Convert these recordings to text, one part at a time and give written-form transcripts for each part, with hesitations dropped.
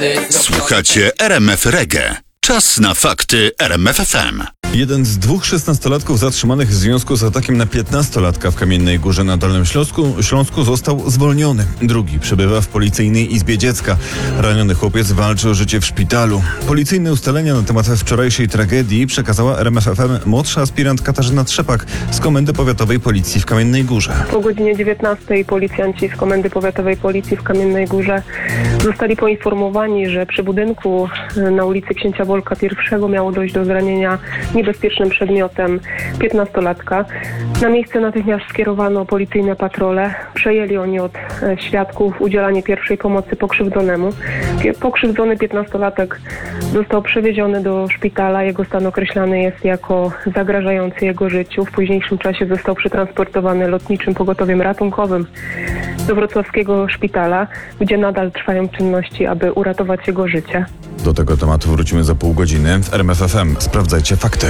Słuchacie RMF Reggae. Czas na fakty RMF FM. Jeden z dwóch 16-latków zatrzymanych w związku z atakiem na 15-latka w Kamiennej Górze na Dolnym Śląsku został zwolniony. Drugi przebywa w policyjnej izbie dziecka. Raniony chłopiec walczy o życie w szpitalu. Policyjne ustalenia na temat wczorajszej tragedii przekazała RMF FM młodsza aspirant Katarzyna Trzepak z Komendy Powiatowej Policji w Kamiennej Górze. Po godzinie 19 policjanci z Komendy Powiatowej Policji w Kamiennej Górze zostali poinformowani, że przy budynku na ulicy Księcia Wolka I miało dojść do zranienia niebezpiecznym przedmiotem 15-latka. Na miejsce natychmiast skierowano policyjne patrole. Przejęli oni od świadków udzielanie pierwszej pomocy pokrzywdzonemu. Pokrzywdzony 15-latek został przewieziony do szpitala. Jego stan określany jest jako zagrażający jego życiu. W późniejszym czasie został przetransportowany lotniczym pogotowiem ratunkowym do wrocławskiego szpitala, gdzie nadal trwają czynności, aby uratować jego życie. Do tego tematu wrócimy za pół godziny w RMF FM. Sprawdzajcie fakty.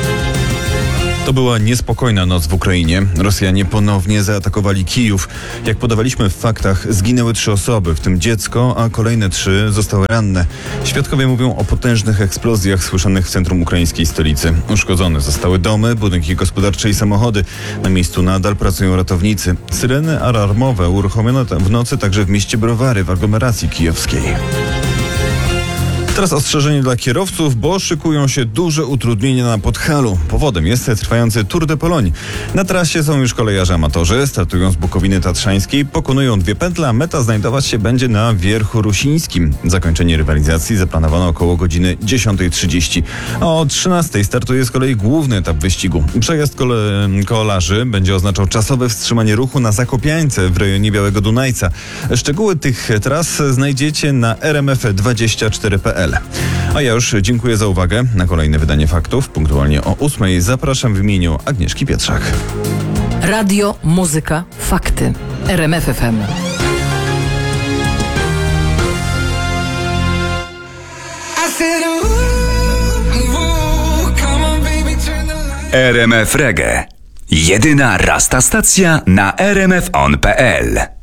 To była niespokojna noc w Ukrainie. Rosjanie ponownie zaatakowali Kijów. Jak podawaliśmy w faktach, zginęły 3 osoby, w tym dziecko, a kolejne 3 zostały ranne. Świadkowie mówią o potężnych eksplozjach słyszanych w centrum ukraińskiej stolicy. Uszkodzone zostały domy, budynki gospodarcze i samochody. Na miejscu nadal pracują ratownicy. Syreny alarmowe uruchomiono w nocy także w mieście Browary w aglomeracji kijowskiej. Teraz ostrzeżenie dla kierowców, bo szykują się duże utrudnienia na Podhalu. Powodem jest trwający Tour de Pologne. Na trasie są już kolejarze amatorzy, startują z Bukowiny Tatrzańskiej, pokonują 2 pętle, a meta znajdować się będzie na Wierchu Rusińskim. Zakończenie rywalizacji zaplanowano około godziny 10:30. A o 13:00 startuje z kolei główny etap wyścigu. Przejazd kolarzy będzie oznaczał czasowe wstrzymanie ruchu na Zakopiańce w rejonie Białego Dunajca. Szczegóły tych tras znajdziecie na rmf24.pl. A ja już dziękuję za uwagę. Na kolejne wydanie faktów punktualnie o 8:00 zapraszam w imieniu Agnieszki Pietrzak. Radio, muzyka, fakty. RMF FM. RMF Reggae. Jedyna rasta stacja na rmfon.pl.